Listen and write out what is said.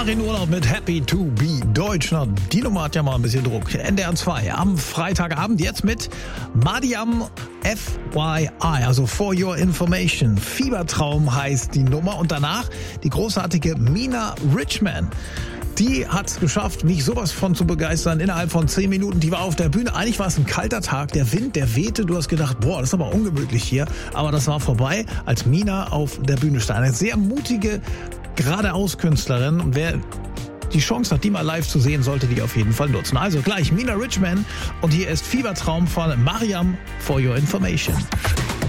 Fahre in Urlaub mit Happy to be Deutschland. Die Nummer hat ja mal ein bisschen Druck. NDR 2 am Freitagabend jetzt mit Madiam FYI, also For Your Information. Fiebertraum heißt die Nummer und danach die großartige Mina Richman. Die hat es geschafft, mich sowas von zu begeistern innerhalb von 10 Minuten. Die war auf der Bühne. Eigentlich war es ein kalter Tag. Der Wind, der wehte. Du hast gedacht, boah, das ist aber ungemütlich hier. Aber das war vorbei, als Mina auf der Bühne stand. Eine sehr mutige, geradeaus-Künstlerin. Und wer die Chance hat, die mal live zu sehen, sollte die auf jeden Fall nutzen. Also gleich Mina Richman. Und hier ist Fiebertraum von Mariam For Your Information.